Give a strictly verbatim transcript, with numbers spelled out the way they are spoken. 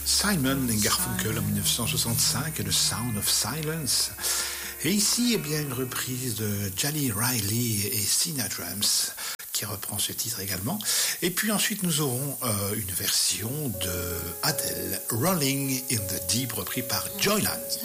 Simon et Garfunkel en dix-neuf cent soixante-cinq, The Sound of Silence. Et ici, eh bien, une reprise de Jelly Riley et Sina Drums qui reprend ce titre également. Et puis ensuite, nous aurons euh, une version de Adele, Rolling in the Deep, repris par Joyland.